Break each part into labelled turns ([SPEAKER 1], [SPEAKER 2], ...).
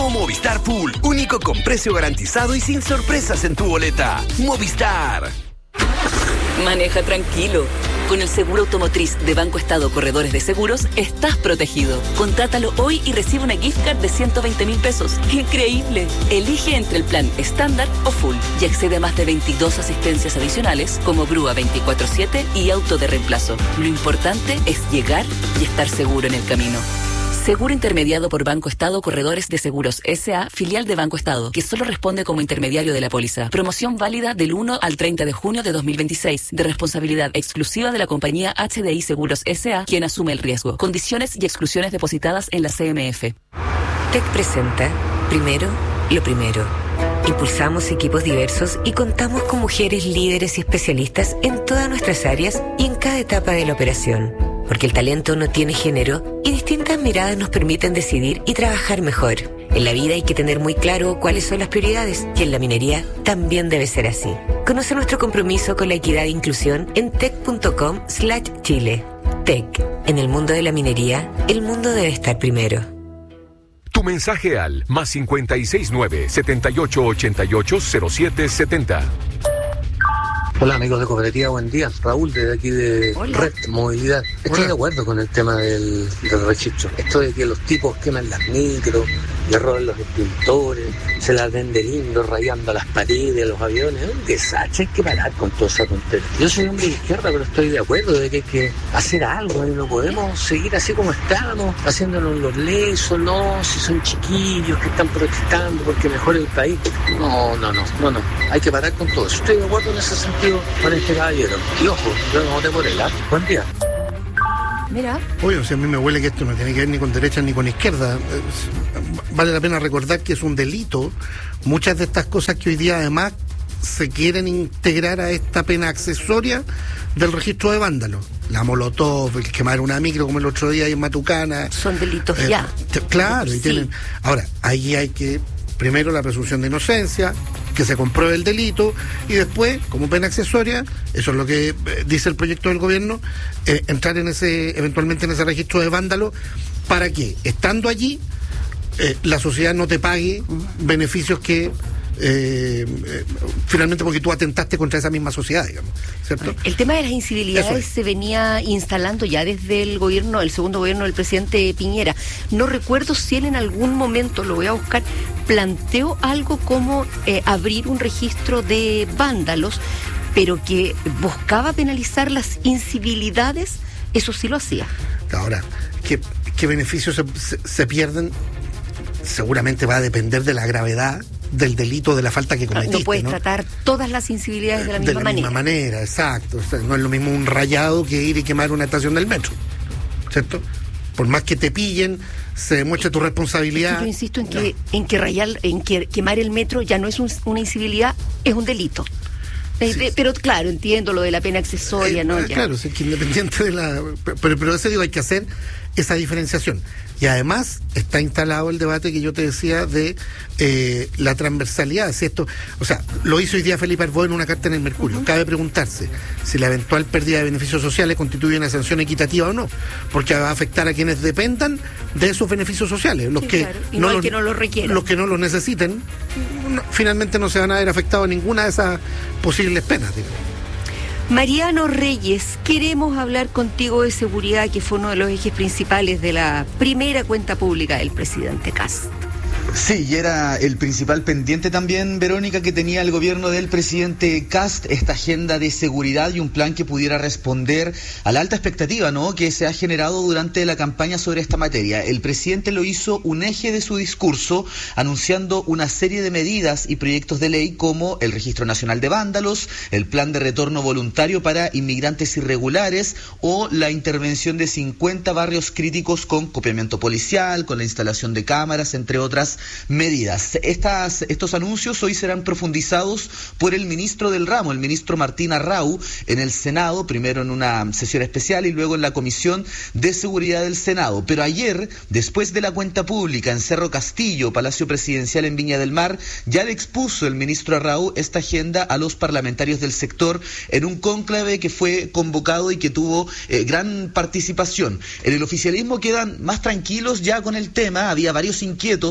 [SPEAKER 1] Nuevo Movistar Full, único con precio garantizado y sin sorpresas en tu boleta. Movistar.
[SPEAKER 2] Maneja tranquilo. Con el seguro automotriz de Banco Estado Corredores de Seguros, estás protegido. Contrátalo hoy y recibe una gift card de 120.000 pesos. ¡Increíble! Elige entre el plan estándar o full y accede a más de 22 asistencias adicionales como grúa 24/7 y auto de reemplazo. Lo importante es llegar y estar seguro en el camino. Seguro intermediado por Banco Estado Corredores de Seguros S.A., filial de Banco Estado, que solo responde como intermediario de la póliza. Promoción válida del 1 al 30 de junio de 2026, de responsabilidad exclusiva de la compañía HDI Seguros S.A., quien asume el riesgo. Condiciones y exclusiones depositadas en la CMF.
[SPEAKER 3] TEC presenta Primero, lo primero. Impulsamos equipos diversos y contamos con mujeres líderes y especialistas en todas nuestras áreas y en cada etapa de la operación. Porque el talento no tiene género y distintas miradas nos permiten decidir y trabajar mejor. En la vida hay que tener muy claro cuáles son las prioridades y en la minería también debe ser así. Conoce nuestro compromiso con la equidad e inclusión en tec.com/Chile. TEC. En el mundo de la minería, el mundo debe estar primero.
[SPEAKER 4] Tu mensaje al +569 78880770.
[SPEAKER 5] Hola amigos de Cooperativa, buen día. Raúl, desde aquí de Red Movilidad. Estoy de acuerdo con el tema del registro. Esto de que los tipos queman las micros, le roban los extintores, se las venden lindo, rayando las paredes, los aviones. Es un desastre, hay que parar con toda esa tontería. Yo soy hombre de izquierda, pero estoy de acuerdo de que hay que hacer algo. Y no podemos seguir así como estamos, haciéndonos los lesos, no, si son chiquillos que están protestando porque mejora el país. No. Hay que parar con todo eso. Estoy de acuerdo en ese sentido con este caballero. Y ojo, yo no voté por él. Buen día.
[SPEAKER 6] Mira. Oye, o sea, a mí me huele que esto no tiene que ver ni con derecha ni con izquierda. Vale la pena recordar que es un delito. Muchas de estas cosas que hoy día además se quieren integrar a esta pena accesoria del registro de vándalos. La molotov, el quemar una micro como el otro día ahí en Matucana.
[SPEAKER 3] Son delitos ya.
[SPEAKER 6] Claro, y
[SPEAKER 3] sí.
[SPEAKER 6] tienen. Ahora, ahí hay que, primero la presunción de inocencia, que se compruebe el delito, y después, como pena accesoria, eso es lo que dice el proyecto del gobierno, entrar eventualmente en ese registro de vándalos, para que, estando allí, la sociedad no te pague beneficios que finalmente porque tú atentaste contra esa misma sociedad, digamos, ¿cierto?
[SPEAKER 7] El tema de las incivilidades se venía instalando ya desde el segundo gobierno del presidente Piñera. No recuerdo si él en algún momento, lo voy a buscar, planteó algo como abrir un registro de vándalos, pero que buscaba penalizar las incivilidades. Eso sí lo hacía.
[SPEAKER 6] Ahora, ¿qué beneficios se pierden? Seguramente va a depender de la gravedad del delito, de la falta que cometiste.
[SPEAKER 7] No puedes tratar todas las incivilidades de la misma manera.
[SPEAKER 6] De la misma manera, exacto. O sea, no es lo mismo un rayado que ir y quemar una estación del metro, ¿cierto? Por más que te pillen, se demuestra tu responsabilidad.
[SPEAKER 7] Es que yo insisto en que quemar el metro ya no es una incivilidad, es un delito. Sí. Pero claro, entiendo lo de la pena accesoria, ¿no?
[SPEAKER 6] Claro, es que independiente de la... Pero eso digo, hay que hacer esa diferenciación. Y además está instalado el debate que yo te decía de la transversalidad. Si esto, o sea, lo hizo hoy día Felipe Arbó en una carta en el Mercurio. Uh-huh. Cabe preguntarse si la eventual pérdida de beneficios sociales constituye una sanción equitativa o no, porque va a afectar a quienes dependan de esos beneficios sociales. Los que
[SPEAKER 7] que no los requieran.
[SPEAKER 6] Los que no los necesiten, finalmente no se van a ver afectados ninguna de esas posibles penas, digamos.
[SPEAKER 7] Mariano Reyes, queremos hablar contigo de seguridad, que fue uno de los ejes principales de la primera cuenta pública del presidente Kast.
[SPEAKER 8] Sí, y era el principal pendiente también, Verónica, que tenía el gobierno del presidente Kast, esta agenda de seguridad y un plan que pudiera responder a la alta expectativa, ¿no?, que se ha generado durante la campaña sobre esta materia. El presidente lo hizo un eje de su discurso, anunciando una serie de medidas y proyectos de ley como el Registro Nacional de Vándalos, el Plan de Retorno Voluntario para Inmigrantes Irregulares o la intervención de 50 barrios críticos con copiamiento policial, con la instalación de cámaras, entre otras medidas. Estos anuncios hoy serán profundizados por el ministro del ramo, el ministro Martín Arrau, en el Senado, primero en una sesión especial y luego en la Comisión de Seguridad del Senado. Pero ayer, después de la cuenta pública en Cerro Castillo, Palacio Presidencial en Viña del Mar, ya le expuso el ministro Arrau esta agenda a los parlamentarios del sector en un cónclave que fue convocado y que tuvo gran participación. En el oficialismo quedan más tranquilos ya con el tema. Había varios inquietos por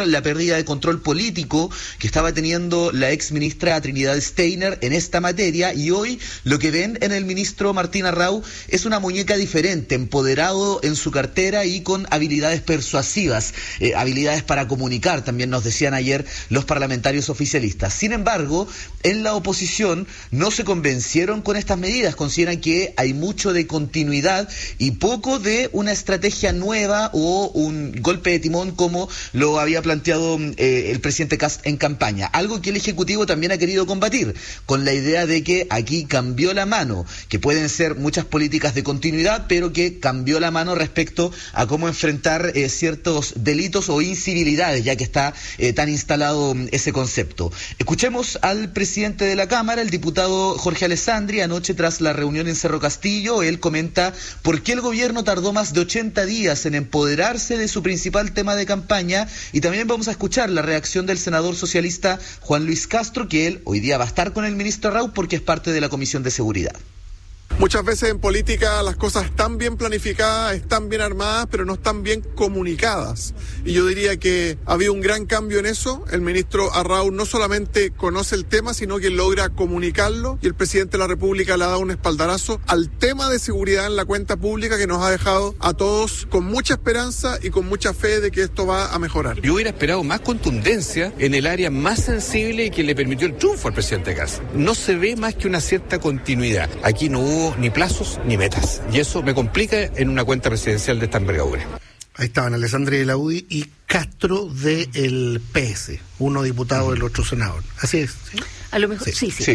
[SPEAKER 8] por la pérdida de control político que estaba teniendo la ex ministra Trinidad Steiner en esta materia, y hoy lo que ven en el ministro Martín Arrau es una muñeca diferente, empoderado en su cartera y con habilidades persuasivas, habilidades para comunicar, también nos decían ayer los parlamentarios oficialistas. Sin embargo, en la oposición no se convencieron con estas medidas, consideran que hay mucho de continuidad y poco de una estrategia nueva o un golpe de timón como lo había planteado el presidente Kast en campaña, algo que el Ejecutivo también ha querido combatir, con la idea de que aquí cambió la mano, que pueden ser muchas políticas de continuidad, pero que cambió la mano respecto a cómo enfrentar ciertos delitos o incivilidades, ya que está tan instalado ese concepto. Escuchemos al presidente de la Cámara, el diputado Jorge Alessandri, anoche tras la reunión en Cerro Castillo. Él comenta por qué el gobierno tardó más de 80 días en empoderarse de su principal tema de campaña, y también vamos a escuchar la reacción del senador socialista Juan Luis Castro, que él hoy día va a estar con el ministro Arrau porque es parte de la Comisión de Seguridad.
[SPEAKER 9] Muchas veces en política las cosas están bien planificadas, están bien armadas, pero no están bien comunicadas. Y yo diría que ha habido un gran cambio en eso. El ministro Arrau no solamente conoce el tema, sino que logra comunicarlo. Y el presidente de la República le ha dado un espaldarazo al tema de seguridad en la cuenta pública, que nos ha dejado a todos con mucha esperanza y con mucha fe de que esto va a mejorar.
[SPEAKER 10] Yo hubiera esperado más contundencia en el área más sensible y que le permitió el triunfo al presidente Kast. No se ve más que una cierta continuidad. Aquí no hubo ni plazos ni metas, y eso me complica en una cuenta presidencial de esta envergadura.
[SPEAKER 6] Ahí estaban Alessandri de la UDI y Castro del PS, uno diputado del otro senador. Así es, ¿sí?
[SPEAKER 7] A lo mejor, sí.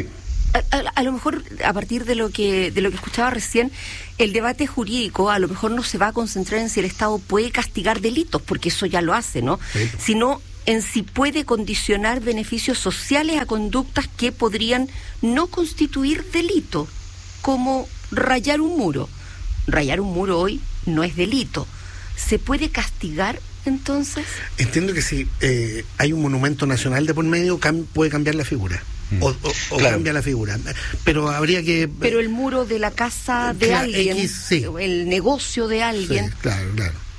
[SPEAKER 7] A lo mejor, a partir de lo que escuchaba recién, el debate jurídico a lo mejor no se va a concentrar en si el Estado puede castigar delitos, porque eso ya lo hace, ¿no? Sí. Sino en si puede condicionar beneficios sociales a conductas que podrían no constituir delito, como rayar un muro. Rayar un muro hoy no es delito. ¿Se puede castigar entonces?
[SPEAKER 6] Entiendo que si hay un monumento nacional de por medio, puede cambiar la figura. O claro, cambia la figura. Pero habría que...
[SPEAKER 7] Pero el muro de la casa de alguien, sí, el negocio de alguien...
[SPEAKER 6] Sí, claro.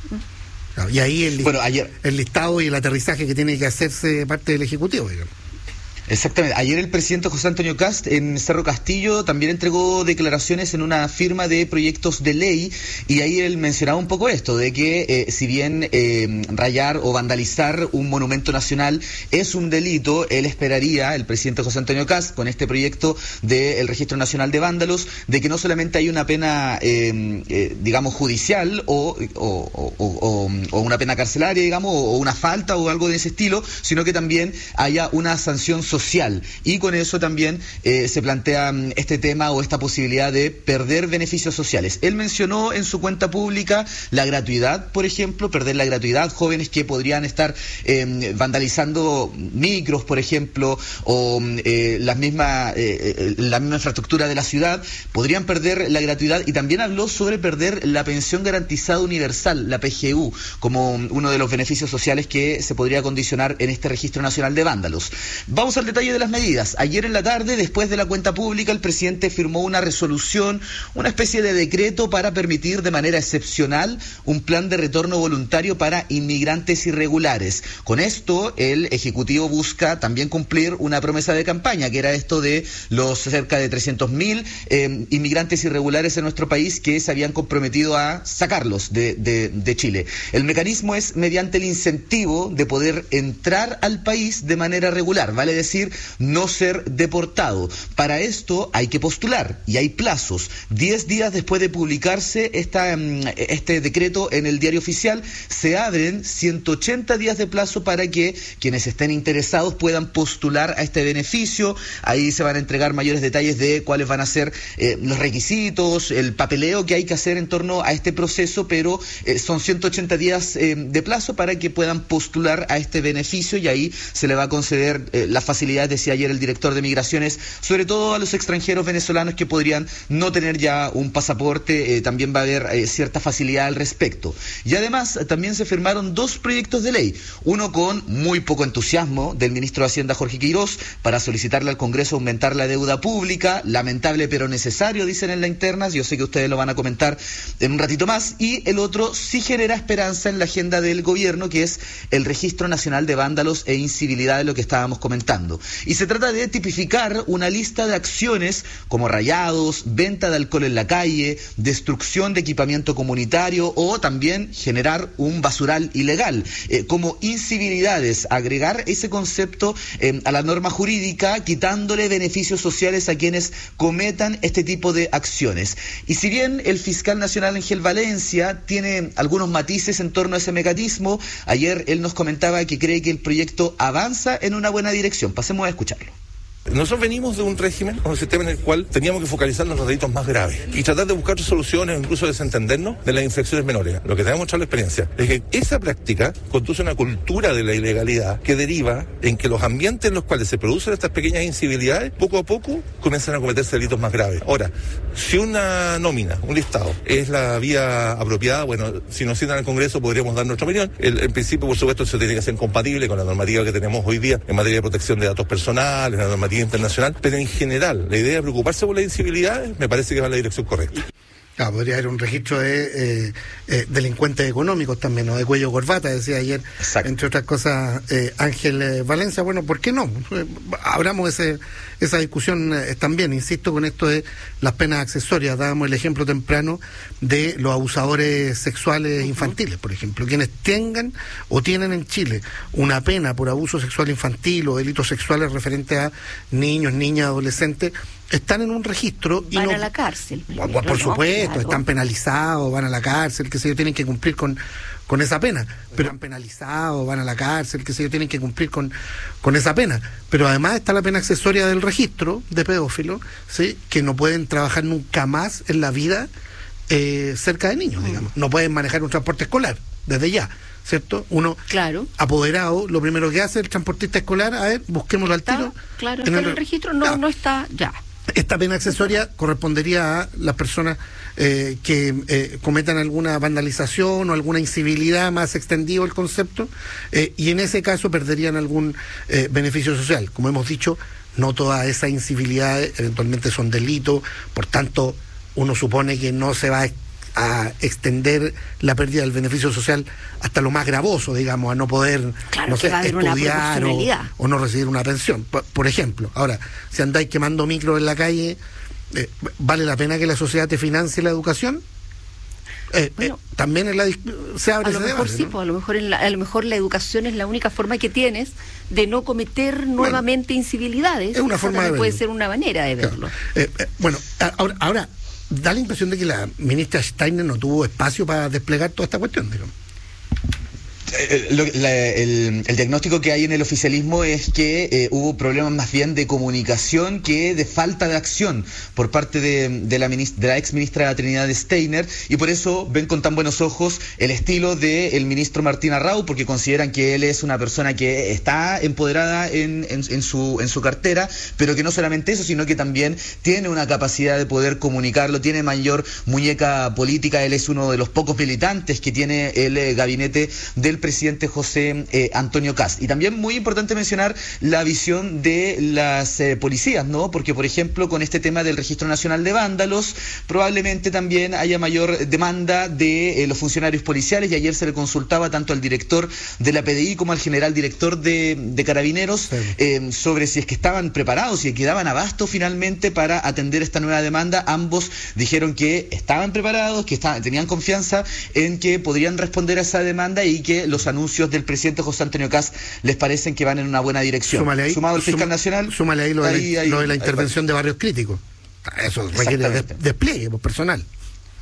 [SPEAKER 6] Y ahí el listado y el aterrizaje que tiene que hacerse de parte del Ejecutivo, digamos.
[SPEAKER 8] Exactamente. Ayer el presidente José Antonio Kast en Cerro Castillo también entregó declaraciones en una firma de proyectos de ley, y ahí él mencionaba un poco esto, de que si bien rayar o vandalizar un monumento nacional es un delito, él esperaría, el presidente José Antonio Kast, con este proyecto del Registro Nacional de Vándalos, de que no solamente hay una pena, digamos, judicial o una pena carcelaria, digamos, o una falta o algo de ese estilo, sino que también haya una sanción social. Y con eso también se plantea este tema o esta posibilidad de perder beneficios sociales. Él mencionó en su cuenta pública la gratuidad, por ejemplo, perder la gratuidad, jóvenes que podrían estar vandalizando micros, por ejemplo, o la misma infraestructura de la ciudad, podrían perder la gratuidad, y también habló sobre perder la pensión garantizada universal, la PGU, como uno de los beneficios sociales que se podría condicionar en este Registro Nacional de Vándalos. Vamos al detalle de las medidas. Ayer en la tarde, después de la cuenta pública, el presidente firmó una resolución, una especie de decreto para permitir de manera excepcional un plan de retorno voluntario para inmigrantes irregulares. Con esto, el Ejecutivo busca también cumplir una promesa de campaña, que era esto de los cerca de 300.000 inmigrantes irregulares en nuestro país que se habían comprometido a sacarlos de Chile. El mecanismo es mediante el incentivo de poder entrar al país de manera regular, vale decir, no ser deportado. Para esto hay que postular y hay plazos. 10 días después de publicarse este decreto en el Diario Oficial, se abren 180 días de plazo para que quienes estén interesados puedan postular a este beneficio. Ahí se van a entregar mayores detalles de cuáles van a ser los requisitos, el papeleo que hay que hacer en torno a este proceso, pero son 180 días de plazo para que puedan postular a este beneficio, y ahí se le va a conceder la facilidad facilidades, decía ayer el director de Migraciones, sobre todo a los extranjeros venezolanos que podrían no tener ya un pasaporte, también va a haber cierta facilidad al respecto. Y además también se firmaron 2 proyectos de ley, uno con muy poco entusiasmo del ministro de Hacienda Jorge Quirós para solicitarle al Congreso aumentar la deuda pública, lamentable pero necesario, dicen en la interna, yo sé que ustedes lo van a comentar en un ratito más, y el otro sí genera esperanza en la agenda del gobierno, que es el Registro Nacional de Vándalos e Incivilidad, de lo que estábamos comentando. Y se trata de tipificar una lista de acciones como rayados, venta de alcohol en la calle, destrucción de equipamiento comunitario o también generar un basural ilegal, como incivilidades, agregar ese concepto a la norma jurídica, quitándole beneficios sociales a quienes cometan este tipo de acciones. Y si bien el fiscal nacional Ángel Valencia tiene algunos matices en torno a ese mecanismo, ayer él nos comentaba que cree que el proyecto avanza en una buena dirección. Pasemos a escucharlo.
[SPEAKER 11] Nosotros venimos de un régimen, un sistema en el cual teníamos que focalizarnos en los delitos más graves y tratar de buscar soluciones, incluso desentendernos de las infracciones menores. Lo que tenemos mostrado la experiencia es que esa práctica conduce a una cultura de la ilegalidad que deriva en que los ambientes en los cuales se producen estas pequeñas incivilidades, poco a poco comienzan a cometerse delitos más graves. Ahora, si una nómina, un listado, es la vía apropiada, bueno, si nos citan al Congreso podríamos dar nuestra opinión. En principio, por supuesto, eso tiene que ser compatible con la normativa que tenemos hoy día en materia de protección de datos personales, la normativa internacional, pero en general la idea de preocuparse por las incivilidades me parece que va en la dirección correcta.
[SPEAKER 6] Podría haber un registro de delincuentes económicos también, ¿no? De cuello corbata, decía ayer. Exacto. Entre otras cosas, Ángel Valencia. Bueno, ¿por qué no? Abramos esa discusión también. Insisto con esto de las penas accesorias. Dábamos el ejemplo temprano de los abusadores sexuales infantiles, por ejemplo. Quienes tengan o tienen en Chile una pena por abuso sexual infantil o delitos sexuales referentes a niños, niñas, adolescentes, están en un registro y
[SPEAKER 7] van a la cárcel.
[SPEAKER 6] Por supuesto, claro. Están penalizados, van a la cárcel, qué sé yo, tienen que cumplir con esa pena. Pero están penalizados, van a la cárcel, qué sé yo, tienen que cumplir con esa pena. Pero además está la pena accesoria del registro de pedófilos, ¿sí? Que no pueden trabajar nunca más en la vida cerca de niños, digamos. No pueden manejar un transporte escolar, desde ya. ¿Cierto? Uno, claro, apoderado, lo primero que hace el transportista escolar, a ver, busquémoslo al tiro.
[SPEAKER 7] Claro, en el registro no está ya.
[SPEAKER 6] Esta pena accesoria correspondería a las personas que cometan alguna vandalización o alguna incivilidad, más extendido el concepto, y en ese caso perderían algún beneficio social. Como hemos dicho, no todas esas incivilidades eventualmente son delitos, por tanto, uno supone que no se va a extender la pérdida del beneficio social hasta lo más gravoso, digamos, a no poder,
[SPEAKER 7] claro,
[SPEAKER 6] no sé, estudiar
[SPEAKER 7] o
[SPEAKER 6] no recibir una pensión, por ejemplo. Ahora, si andáis quemando micros en la calle, ¿vale la pena que la sociedad te financie la educación? Bueno, también se abre ese debate,
[SPEAKER 7] sí,
[SPEAKER 6] ¿no?
[SPEAKER 7] Pues, a lo mejor la educación es la única forma que tienes de no cometer nuevamente incivilidades.
[SPEAKER 6] Es una forma de verlo.
[SPEAKER 7] Puede ser una manera de verlo.
[SPEAKER 6] Bueno, ahora da la impresión de que la ministra Steiner no tuvo espacio para desplegar toda esta cuestión, digamos.
[SPEAKER 8] El diagnóstico que hay en el oficialismo es que hubo problemas más bien de comunicación que de falta de acción por parte de la ex ministra Trinidad Steiner, y por eso ven con tan buenos ojos el estilo del ministro Martín Arrau, porque consideran que él es una persona que está empoderada en su cartera, pero que no solamente eso, sino que también tiene una capacidad de poder comunicarlo, tiene mayor muñeca política. Él es uno de los pocos militantes que tiene el gabinete del presidente José Antonio Kast. Y también muy importante mencionar la visión de las policías, ¿no? Porque, por ejemplo, con este tema del Registro Nacional de Vándalos, probablemente también haya mayor demanda de los funcionarios policiales, y ayer se le consultaba tanto al director de la PDI como al general director de Carabineros sobre si es que estaban preparados, si quedaban abasto finalmente para atender esta nueva demanda. Ambos dijeron que estaban preparados, que tenían confianza en que podrían responder a esa demanda y que los anuncios del presidente José Antonio Kast les parecen que van en una buena dirección.
[SPEAKER 6] Sumado el fiscal nacional, súmale ahí lo de la intervención de barrios críticos. Eso requiere despliegue personal.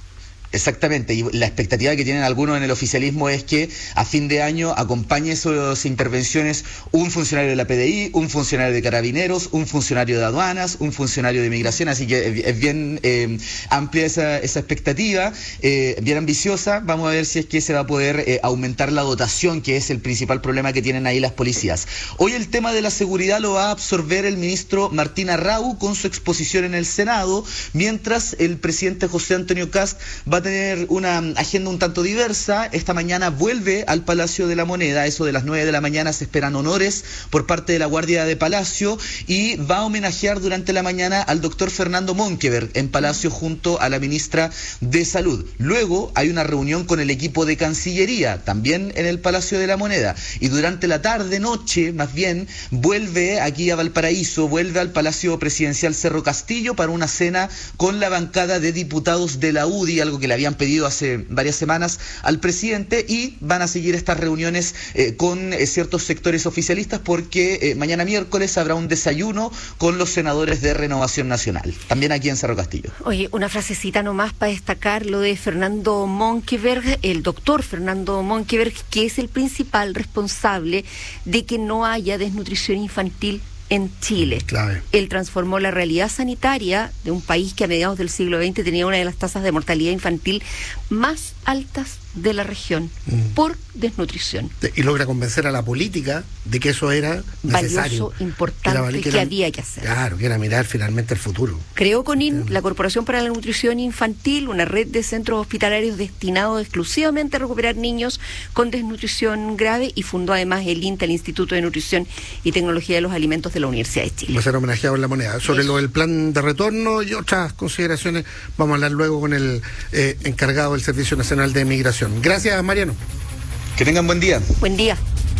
[SPEAKER 8] Exactamente, y la expectativa que tienen algunos en el oficialismo es que a fin de año acompañe esas intervenciones un funcionario de la PDI, un funcionario de Carabineros, un funcionario de aduanas, un funcionario de migración, así que es bien amplia esa expectativa, bien ambiciosa. Vamos a ver si es que se va a poder aumentar la dotación, que es el principal problema que tienen ahí las policías. Hoy el tema de la seguridad lo va a absorber el ministro Martín Arrau con su exposición en el Senado, mientras el presidente José Antonio Kast va a tener una agenda un tanto diversa. Esta mañana vuelve al Palacio de la Moneda, eso de las 9 de la mañana se esperan honores por parte de la Guardia de Palacio, y va a homenajear durante la mañana al doctor Fernando Monkeberg en Palacio junto a la ministra de Salud. Luego hay una reunión con el equipo de Cancillería, también en el Palacio de la Moneda, y durante la tarde-noche, más bien, vuelve aquí a Valparaíso, vuelve al Palacio Presidencial Cerro Castillo para una cena con la bancada de diputados de la UDI, algo que le habían pedido hace varias semanas al presidente, y van a seguir estas reuniones con ciertos sectores oficialistas, porque mañana miércoles habrá un desayuno con los senadores de Renovación Nacional, también aquí en Cerro Castillo.
[SPEAKER 7] Oye, una frasecita nomás para destacar lo de Fernando Monkeberg, el doctor Fernando Monkeberg, que es el principal responsable de que no haya desnutrición infantil en Chile.
[SPEAKER 6] Clave.
[SPEAKER 7] Él transformó la realidad sanitaria de un país que a mediados del siglo XX tenía una de las tasas de mortalidad infantil más altas de la región por desnutrición.
[SPEAKER 6] Y logra convencer a la política de que eso era necesario.
[SPEAKER 7] Valioso, importante, que había que hacer.
[SPEAKER 6] Claro, que era mirar finalmente el futuro.
[SPEAKER 7] Creó CONIN, la Corporación para la Nutrición Infantil, una red de centros hospitalarios destinados exclusivamente a recuperar niños con desnutrición grave, y fundó además el INTA, el Instituto de Nutrición y Tecnología de los Alimentos de la Universidad de Chile.
[SPEAKER 6] Va a ser homenajeado en la Moneda. Sobre lo del plan de retorno y otras consideraciones, vamos a hablar luego con el encargado del Servicio Nacional de Migración. Gracias, Mariano.
[SPEAKER 8] Que tengan buen día.
[SPEAKER 7] Buen día.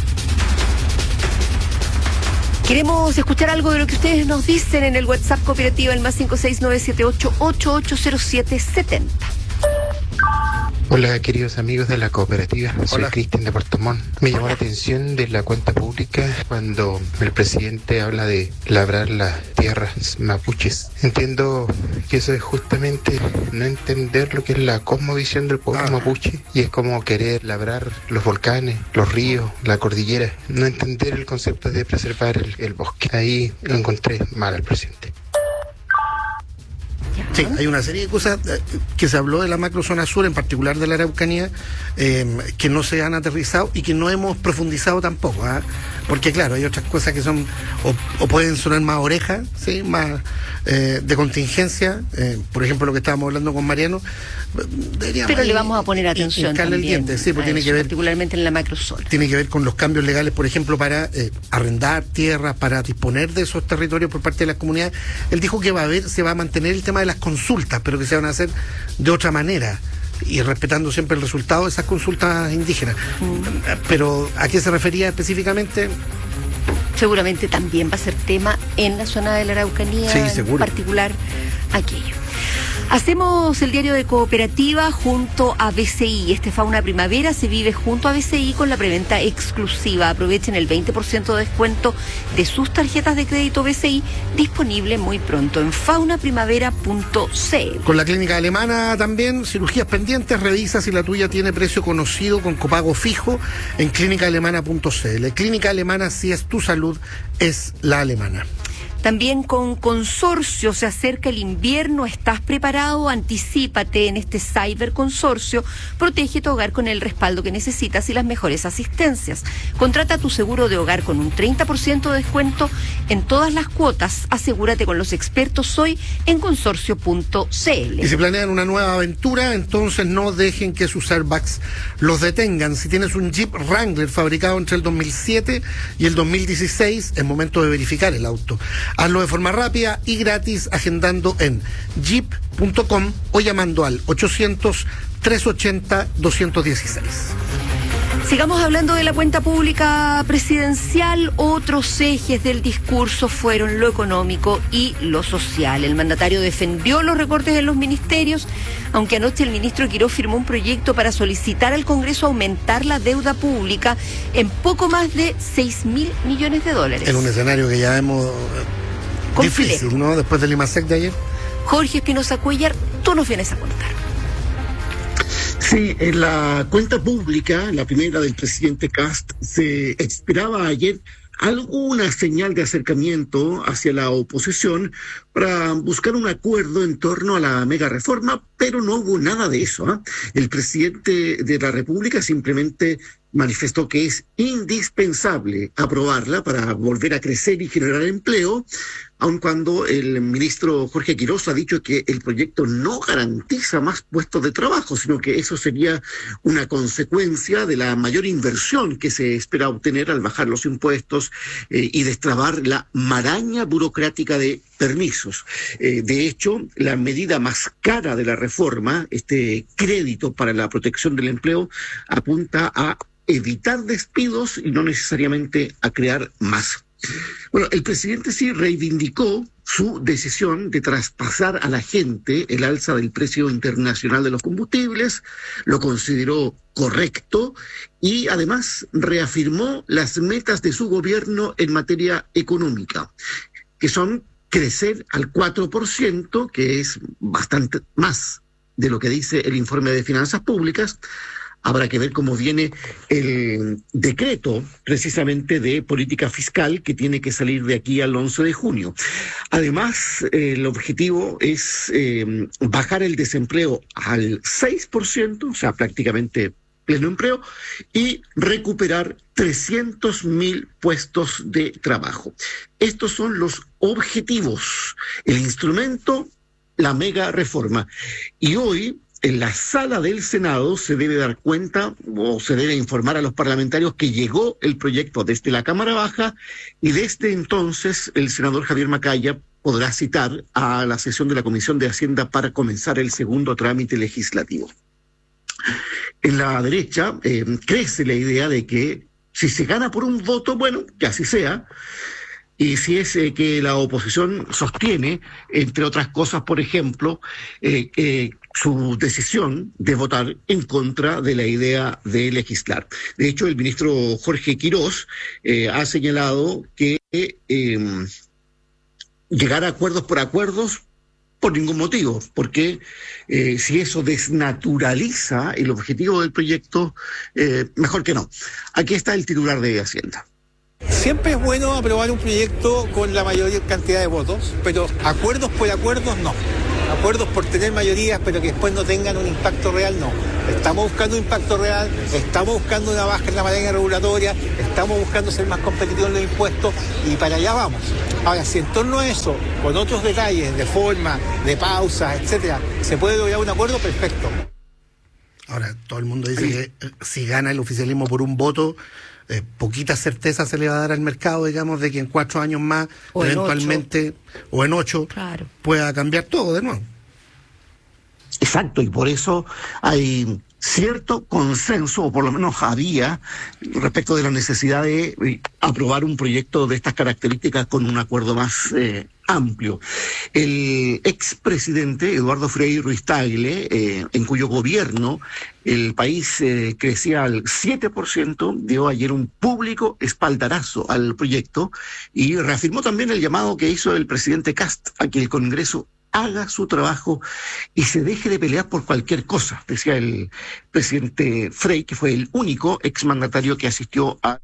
[SPEAKER 7] Queremos escuchar algo de lo que ustedes nos dicen en el WhatsApp Cooperativa, el más 56978880770.
[SPEAKER 12] Hola, queridos amigos de la cooperativa, soy Cristian de Puerto Montt. Me llamó la atención de la cuenta pública cuando el presidente habla de labrar las tierras mapuches. Entiendo que eso es justamente no entender lo que es la cosmovisión del pueblo mapuche, y es como querer labrar los volcanes, los ríos, la cordillera, no entender el concepto de preservar el bosque. Ahí lo encontré mal al presidente.
[SPEAKER 6] Sí, hay una serie de cosas que se habló de la macrozona sur, en particular de la Araucanía, que no se han aterrizado y que no hemos profundizado tampoco, porque claro, hay otras cosas que son o pueden sonar más orejas, ¿sí? Más de contingencia, por ejemplo lo que estábamos hablando con Mariano,
[SPEAKER 7] pero le vamos a poner atención también
[SPEAKER 6] el diente, sí, pues tiene que ver,
[SPEAKER 7] particularmente en la macrozona.
[SPEAKER 6] Tiene que ver con los cambios legales, por ejemplo, para arrendar tierras, para disponer de esos territorios por parte de las comunidades. Él dijo que se va a mantener el tema de las consultas, pero que se van a hacer de otra manera y respetando siempre el resultado de esas consultas indígenas. Pero ¿a qué se refería específicamente?
[SPEAKER 7] Seguramente también va a ser tema en la zona de la Araucanía, sí, en particular aquello. Hacemos el diario de Cooperativa junto a BCI. Este Fauna Primavera se vive junto a BCI con la preventa exclusiva. Aprovechen el 20% de descuento de sus tarjetas de crédito BCI, disponible muy pronto en faunaprimavera.cl.
[SPEAKER 6] Con la clínica alemana también, cirugías pendientes, revisa si la tuya tiene precio conocido con copago fijo en clínicaalemana.cl. Clínica Alemana, si es tu salud, es la alemana.
[SPEAKER 7] También con Consorcio, se acerca el invierno, ¿estás preparado? Anticípate en este Cyber Consorcio, protege tu hogar con el respaldo que necesitas y las mejores asistencias. Contrata tu seguro de hogar con un 30% de descuento en todas las cuotas. Asegúrate con los expertos hoy en consorcio.cl.
[SPEAKER 6] Y si planean una nueva aventura, entonces no dejen que sus airbags los detengan. Si tienes un Jeep Wrangler fabricado entre el 2007 y el 2016, es momento de verificar el auto. Hazlo de forma rápida y gratis agendando en jeep.com o llamando al 800-380-216.
[SPEAKER 7] Sigamos hablando de la cuenta pública presidencial. Otros ejes del discurso fueron lo económico y lo social. El mandatario defendió los recortes en los ministerios, aunque anoche el ministro Quirós firmó un proyecto para solicitar al Congreso aumentar la deuda pública en poco más de 6.000 millones de dólares.
[SPEAKER 6] En un escenario que ya vemos difícil, ¿no? Después del IMASEC de ayer.
[SPEAKER 7] Jorge Espinosa Cuellar, tú nos vienes a contar.
[SPEAKER 13] Sí, en la cuenta pública, la primera del presidente Kast, se esperaba ayer alguna señal de acercamiento hacia la oposición para buscar un acuerdo en torno a la mega reforma, pero no hubo nada de eso, ¿eh? El presidente de la República simplemente manifestó que es indispensable aprobarla para volver a crecer y generar empleo, aun cuando el ministro Jorge Quirós ha dicho que el proyecto no garantiza más puestos de trabajo, sino que eso sería una consecuencia de la mayor inversión que se espera obtener al bajar los impuestos y destrabar la maraña burocrática de permisos. De hecho, la medida más cara de la reforma, este crédito para la protección del empleo, apunta a evitar despidos y no necesariamente a crear más. Bueno, el presidente sí reivindicó su decisión de traspasar a la gente el alza del precio internacional de los combustibles, lo consideró correcto y además reafirmó las metas de su gobierno en materia económica, que son crecer al 4%, que es bastante más de lo que dice el informe de finanzas públicas. Habrá que ver cómo viene el decreto precisamente de política fiscal que tiene que salir de aquí al 11 de junio. Además, el objetivo es bajar el desempleo al 6%, o sea, prácticamente pleno empleo, y recuperar 300.000 puestos de trabajo. Estos son los objetivos, el instrumento, la mega reforma. Y hoy, en la sala del Senado se debe dar cuenta o se debe informar a los parlamentarios que llegó el proyecto desde la Cámara Baja y desde entonces el senador Javier Macaya podrá citar a la sesión de la Comisión de Hacienda para comenzar el segundo trámite legislativo. En la derecha crece la idea de que si se gana por un voto, bueno, que así sea. Y si es que la oposición sostiene, entre otras cosas, por ejemplo, su decisión de votar en contra de la idea de legislar. De hecho, el ministro Jorge Quirós ha señalado que llegar a acuerdos por ningún motivo, porque si eso desnaturaliza el objetivo del proyecto, mejor que no. Aquí está el titular de Hacienda.
[SPEAKER 14] Siempre es bueno aprobar un proyecto con la mayor cantidad de votos, pero acuerdos por acuerdos no. Acuerdos por tener mayorías, pero que después no tengan un impacto real, no. Estamos buscando un impacto real, estamos buscando una baja en la maraña regulatoria, estamos buscando ser más competitivos en los impuestos y para allá vamos. Ahora, si en torno a eso, con otros detalles de forma, de pausas, etcétera, se puede lograr un acuerdo, perfecto.
[SPEAKER 6] Ahora, todo el mundo dice que si gana el oficialismo por un voto, poquita certeza se le va a dar al mercado, digamos, de que en 4 años más, o eventualmente, o en 8, claro, pueda cambiar todo de nuevo.
[SPEAKER 13] Exacto, y por eso hay cierto consenso, o por lo menos había, respecto de la necesidad de aprobar un proyecto de estas características con un acuerdo más amplio. El expresidente Eduardo Frei Ruiz-Tagle, en cuyo gobierno el país crecía al 7%, dio ayer un público espaldarazo al proyecto y reafirmó también el llamado que hizo el presidente Kast a que el Congreso haga su trabajo y se deje de pelear por cualquier cosa, decía el presidente Frei, que fue el único exmandatario que asistió a...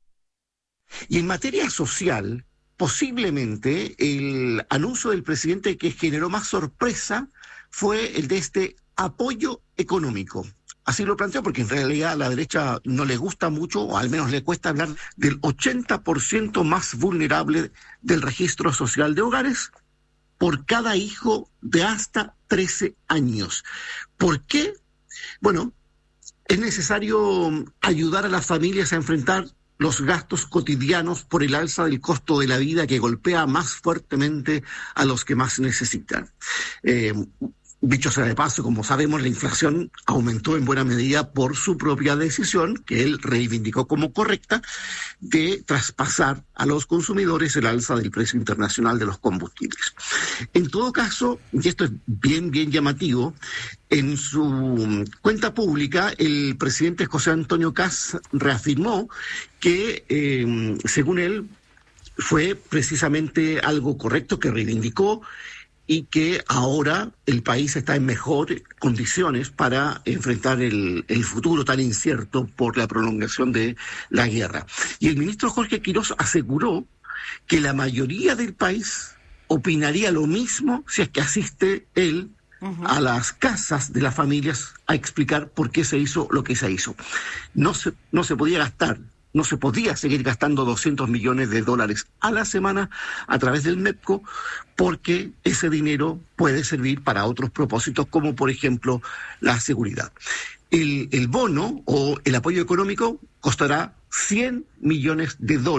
[SPEAKER 13] Y en materia social, posiblemente el anuncio del presidente que generó más sorpresa fue el de este apoyo económico. Así lo planteó porque en realidad a la derecha no le gusta mucho, o al menos le cuesta hablar del 80% más vulnerable del registro social de hogares por cada hijo de hasta 13 años. ¿Por qué? Bueno, es necesario ayudar a las familias a enfrentar los gastos cotidianos por el alza del costo de la vida que golpea más fuertemente a los que más necesitan. Dicho sea de paso, como sabemos, la inflación aumentó en buena medida por su propia decisión, que él reivindicó como correcta, de traspasar a los consumidores el alza del precio internacional de los combustibles. En todo caso, y esto es bien llamativo, en su cuenta pública, el presidente José Antonio Kast reafirmó que, según él, fue precisamente algo correcto que reivindicó, y que ahora el país está en mejores condiciones para enfrentar el futuro tan incierto por la prolongación de la guerra. Y el ministro Jorge Quirós aseguró que la mayoría del país opinaría lo mismo si es que asiste él a las casas de las familias a explicar por qué se hizo lo que se hizo. No se podía seguir gastando $200 millones a la semana a través del MEPCO, porque ese dinero puede servir para otros propósitos, como por ejemplo la seguridad. El bono o el apoyo económico costará $100 millones,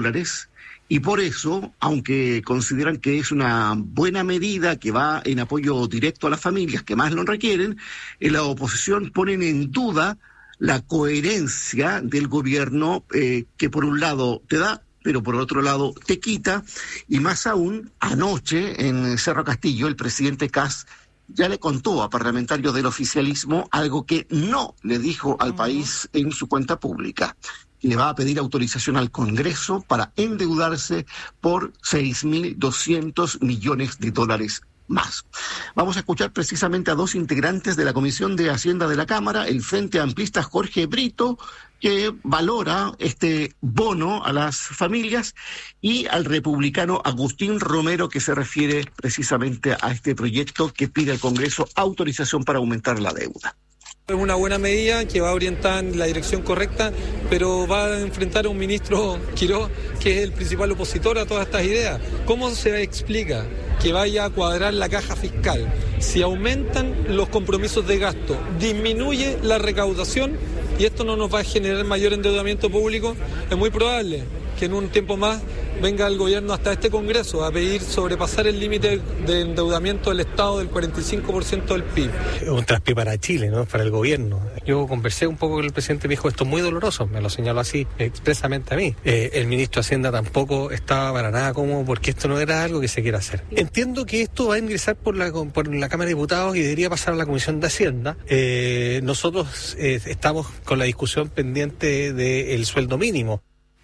[SPEAKER 13] y por eso, aunque consideran que es una buena medida que va en apoyo directo a las familias que más lo requieren, en la oposición ponen en duda la coherencia del gobierno, que por un lado te da, pero por otro lado te quita. Y más aún, anoche en Cerro Castillo, el presidente Kast ya le contó a parlamentarios del oficialismo algo que no le dijo al país en su cuenta pública. Le va a pedir autorización al Congreso para endeudarse por $6.200 millones más. Vamos a escuchar precisamente a dos integrantes de la Comisión de Hacienda de la Cámara, el Frente Amplista Jorge Brito, que valora este bono a las familias, y al republicano Agustín Romero, que se refiere precisamente a este proyecto que pide al Congreso autorización para aumentar la deuda.
[SPEAKER 15] Es una buena medida que va orientada en la dirección correcta, pero va a enfrentar a un ministro Quirós que es el principal opositor a todas estas ideas. ¿Cómo se explica que vaya a cuadrar la caja fiscal si aumentan los compromisos de gasto, disminuye la recaudación y esto no nos va a generar mayor endeudamiento público? Es muy probable que en un tiempo más venga el gobierno hasta este Congreso a pedir sobrepasar el límite de endeudamiento del Estado del 45% del PIB.
[SPEAKER 16] Un traspié para Chile, ¿no? Para el gobierno. Yo conversé un poco con el presidente, me dijo, esto es muy doloroso, me lo señaló así expresamente a mí. El ministro de Hacienda tampoco estaba para nada cómodo, porque esto no era algo que se quiera hacer. Entiendo que esto va a ingresar por la Cámara de Diputados y debería pasar a la Comisión de Hacienda. Nosotros estamos con la discusión pendiente del sueldo mínimo.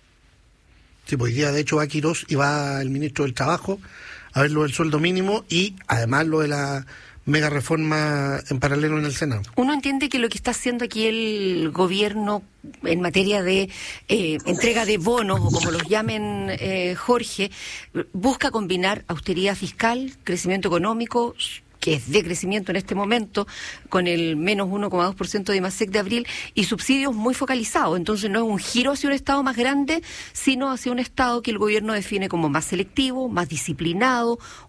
[SPEAKER 6] Sí, pues hoy día de hecho va Quirós y va el ministro del Trabajo a ver lo del sueldo mínimo y además lo de la mega reforma en paralelo en el Senado.
[SPEAKER 7] Uno entiende que lo que está haciendo aquí el gobierno en materia de entrega de bonos, o como los llamen Jorge, busca combinar austeridad fiscal, crecimiento económico, que es de crecimiento en este momento, con el menos 1,2% de IMASEC de abril, y subsidios muy focalizados. Entonces no es un giro hacia un Estado más grande, sino hacia un Estado que el gobierno define como más selectivo, más disciplinado,